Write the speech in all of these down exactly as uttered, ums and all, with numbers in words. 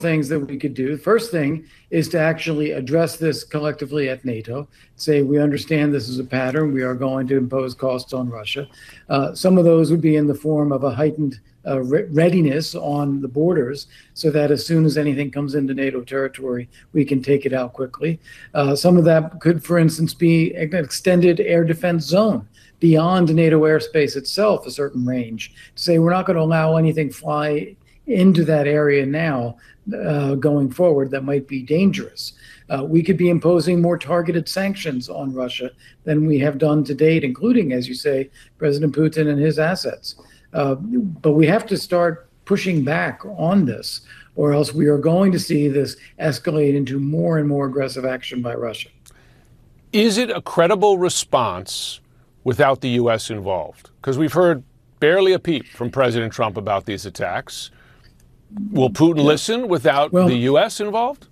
things that we could do. The first thing is to actually address this collectively at NATO, say we understand this is a pattern, we are going to impose costs on Russia. Uh, some of those would be in the form of a heightened uh, re- readiness on the borders so that as soon as anything comes into NATO territory, we can take it out quickly. Uh, some of that could, for instance, be an extended air defense zone beyond NATO airspace itself, a certain range, to say we're not going to allow anything fly into that area now uh, going forward that might be dangerous. Uh, we could be imposing more targeted sanctions on Russia than we have done to date, including, as you say, President Putin and his assets. Uh, but we have to start pushing back on this, or else we are going to see this escalate into more and more aggressive action by Russia. Is it a credible response without the U S involved? Because we've heard barely a peep from President Trump about these attacks. Will Putin yeah. listen without well, the U S involved?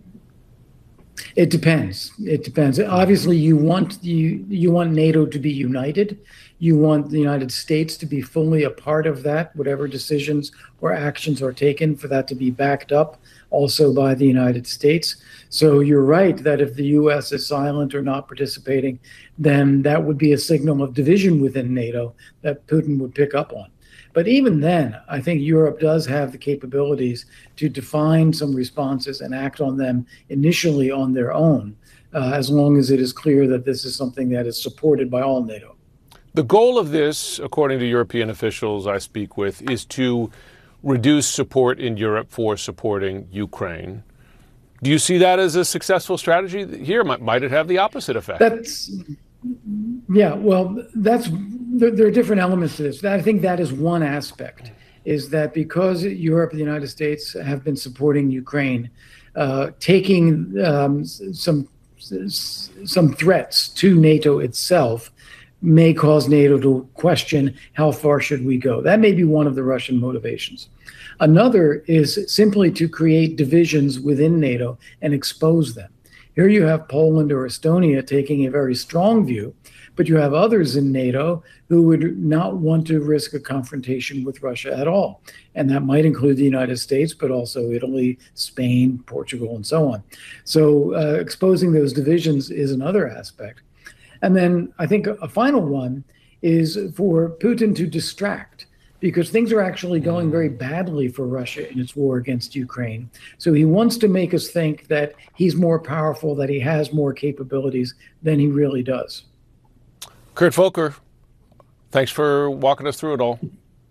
It depends. It depends. Obviously, you want you you want NATO to be united. You want the United States to be fully a part of that, whatever decisions or actions are taken, for that to be backed up also by the United States. So you're right that if the U S is silent or not participating, then that would be a signal of division within NATO that Putin would pick up on. But even then, I think Europe does have the capabilities to define some responses and act on them initially on their own, uh, as long as it is clear that this is something that is supported by all NATO. The goal of this, according to European officials I speak with, is to reduce support in Europe for supporting Ukraine. Do you see that as a successful strategy here? Might, might it have the opposite effect? That's, yeah, well, that's there, there are different elements to this. I think that is one aspect, is that because Europe and the United States have been supporting Ukraine, uh, taking um, some some threats to NATO itself may cause NATO to question how far should we go. That may be one of the Russian motivations. Another is simply to create divisions within NATO and expose them. Here you have Poland or Estonia taking a very strong view, but you have others in NATO who would not want to risk a confrontation with Russia at all. And that might include the United States, but also Italy, Spain, Portugal, and so on. So uh, exposing those divisions is another aspect. And then I think a final one is for Putin to distract, because things are actually going very badly for Russia in its war against Ukraine. So he wants to make us think that he's more powerful, that he has more capabilities than he really does. Kurt Volker, thanks for walking us through it all.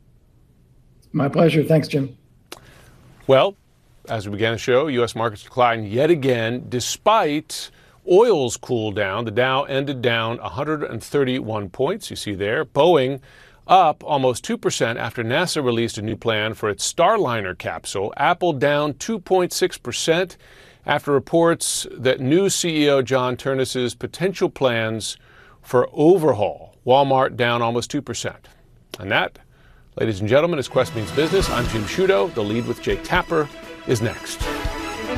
My pleasure. Thanks, Jim. Well, as we began the show, U S markets declined yet again, despite oil's cool down. The Dow ended down one hundred thirty-one points, you see there. Boeing up almost two percent after NASA released a new plan for its Starliner capsule. Apple down two point six percent after reports that new C E O John Ternus's potential plans for overhaul. Walmart down almost two percent. And that, ladies and gentlemen, is Quest Means Business. I'm Jim Sciutto. The Lead with Jake Tapper is next.